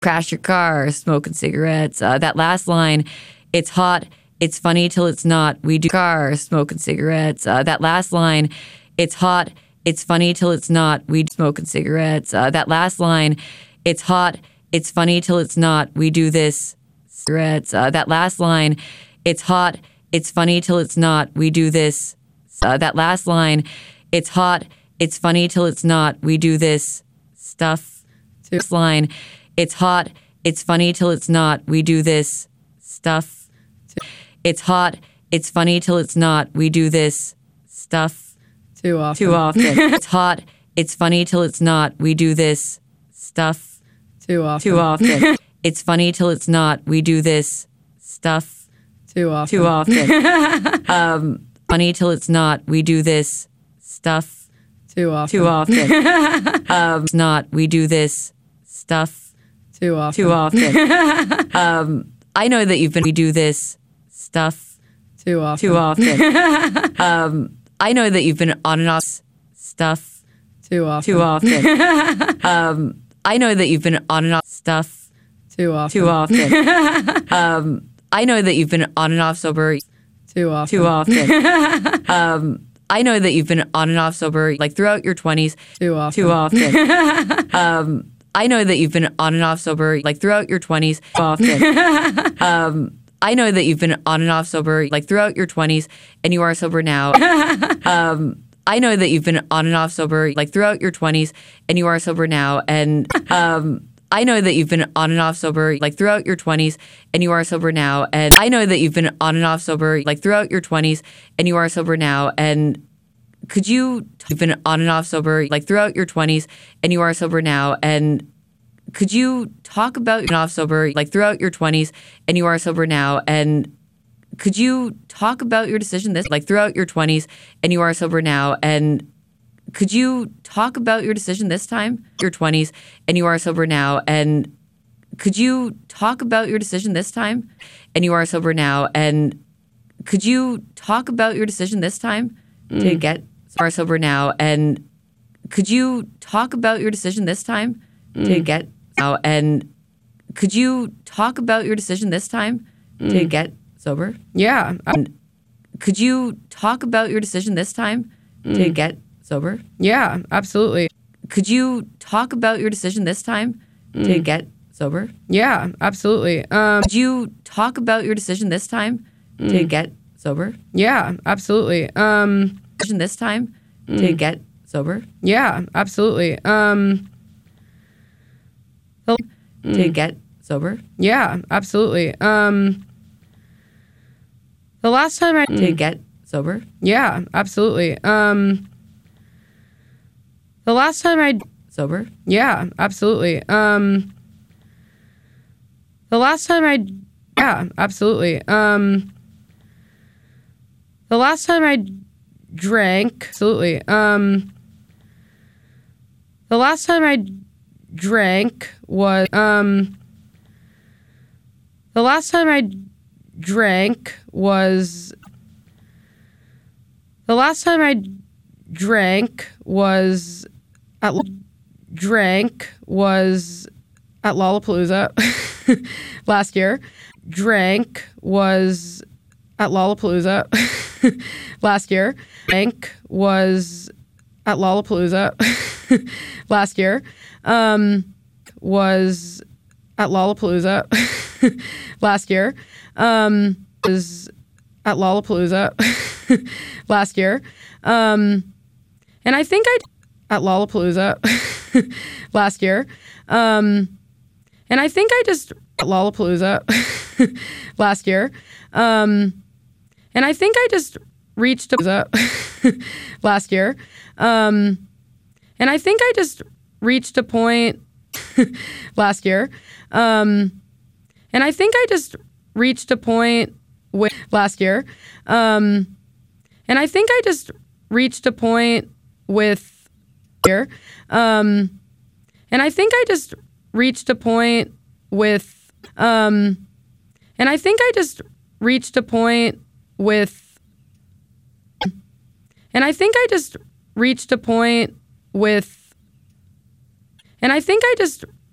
crash your car, smoking cigarettes. That last line, it's hot, it's funny till it's not. We do car, smoking cigarettes. That last line, it's hot, it's funny till it's not. We smoking cigarettes. That last line, it's hot, it's funny till it's not. We do this cigarettes. That last line, it's hot, it's funny till it's not. We do this. That last line, it's hot, it's funny till it's not. We do this stuff. This line, it's hot, it's funny till it's not. We do this stuff. It's hot, it's funny till it's not. We do this stuff. Too often. Too often. It's hot, it's funny till it's not. We do this stuff. Too often. Too often. It's funny till it's not. We do this stuff. Too often. Too often. Funny till it's not. We do this stuff. Too often. Too often. It's not. We do this stuff. Too often. Too often. I know that you've been. We do this stuff. Too often. Too often. I know that you've been on and off stuff. Too often. Too often. I know that you've been on and off stuff. Too often. Too often. I know that you've been on and off sober. Too often. Too often. I know that you've been on and off sober like throughout your 20s. Too often. Too often. I know that you've been on and off sober like throughout your 20s. Often. I know that you've been on and off sober like throughout your 20s and you are sober now. I know that you've been on and off sober like throughout your 20s and you are sober now. And I know that you've been on and off sober like throughout your 20s and you are sober now. And I know that you've been on and off sober like throughout your 20s and you are sober now. And could you, you've been on and off sober like throughout your 20s and you are sober now. And could you talk about your off sober like throughout your 20s and you are sober now? And could you talk about your decision this like throughout your 20s and you are sober now? And could you talk about your decision this time, your 20s, and you are sober now? And could you talk about your decision this time and you are sober now? And could you talk about your decision this time to get are sober now? And could you talk about your decision this time to get now? And could you talk about your decision this time to get sober? Yeah. And could you talk about your decision this time to get sober? Yeah, absolutely. Could you talk about your decision this time to get sober? Yeah, absolutely. Could you talk about your decision this time to get sober? Yeah, absolutely. Decision this time to get sober? Yeah, absolutely. To get sober? Yeah, absolutely. The last time I to get sober? Yeah, absolutely. The last time I sober? Yeah, absolutely. The last time I yeah, absolutely. The last time I drank, absolutely. The last time I drank was the last time I drank was the last time I drank was at Lollapalooza last year. Drank was at Lollapalooza last year. Drank was at Lollapalooza last year. Was at Lollapalooza last year. Was at Lollapalooza last year. And I think at Lollapalooza last year. And I think I just at Lollapalooza last year. And I think I just reached a last year. And I think I just reached a point last year. And I think I just reached a point with last year. And I think I just reached a point with here. And I think I just reached a point with and I think I just reached a point with and I think I just reached a point with and I think I just